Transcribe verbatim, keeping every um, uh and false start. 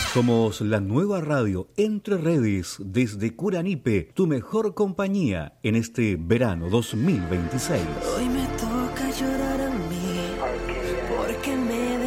Somos la nueva radio Entre Redes desde Curanipe, tu mejor compañía en este verano dos mil veintiséis. Hoy me toca llorar a mí porque me